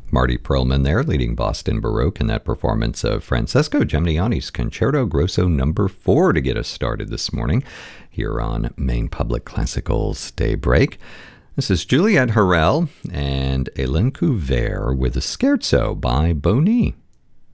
Marty Perlman there, leading Boston Baroque in that performance of Francesco Geminiani's Concerto Grosso No. 4 to get us started this morning here on Maine Public Classical's Daybreak. This is Juliette Harel and Hélène Couvert with a Scherzo by Boni.